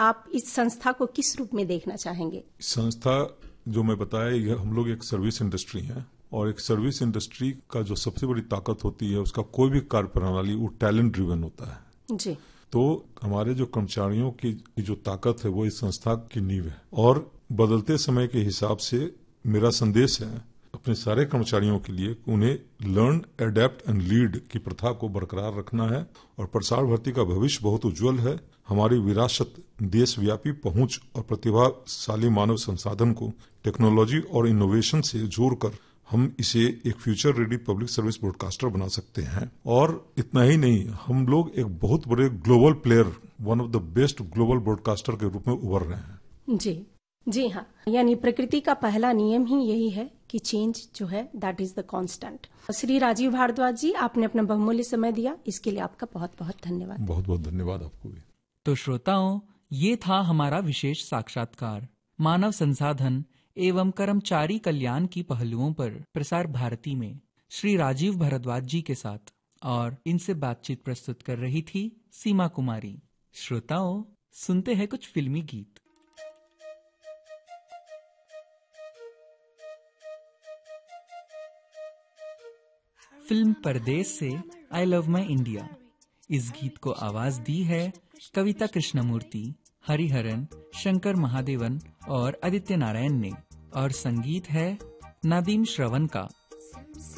आप इस संस्था को किस रूप में देखना चाहेंगे? संस्था जो मैं बताया, हम लोग एक सर्विस इंडस्ट्री है, और एक सर्विस इंडस्ट्री का जो सबसे बड़ी ताकत होती है, उसका कोई भी कार्य प्रणाली वो टैलेंट ड्रिवन होता है जी। तो हमारे जो कर्मचारियों की जो ताकत है वो इस संस्था की नींव है। और बदलते समय के हिसाब से मेरा संदेश है अपने सारे कर्मचारियों के लिए, उन्हें लर्न, एडेप्ट एंड लीड की प्रथा को बरकरार रखना है। और प्रसार भारती का भविष्य बहुत उज्जवल है। हमारी विरासत देशव्यापी पहुंच और प्रतिभाशाली मानव संसाधन को टेक्नोलॉजी और इनोवेशन से जोड़कर हम इसे एक future ready public service broadcaster बना सकते हैं। और इतना ही नहीं, हम लोग एक बहुत बड़े global player, one of the best global broadcaster के रूप में उभर रहे हैं। जी हाँ, यानी प्रकृति का पहला नियम ही यही है कि चेंज जो है that is the constant. Shri Rajiv Bhardwaj जी, आपने अपना बहुमूल्य समय दिया, इसके लिए आपका बहुत बहुत धन्यवाद। बहुत बहुत धन्यवाद आपको भी। तो श्रोताओं, ये था हमारा विशेष साक्षात्कार मानव संसाधन एवं कर्मचारी कल्याण की पहलुओं पर प्रसार भारती में श्री राजीव भारद्वाज जी के साथ, और इनसे बातचीत प्रस्तुत कर रही थी सीमा कुमारी। श्रोताओं, सुनते हैं कुछ फिल्मी गीत। फिल्म परदेश से आई लव माई इंडिया, इस गीत को आवाज दी है कविता कृष्णमूर्ति, हरिहरन, शंकर महादेवन और आदित्य नारायण ने, और संगीत है नादीम श्रवण का।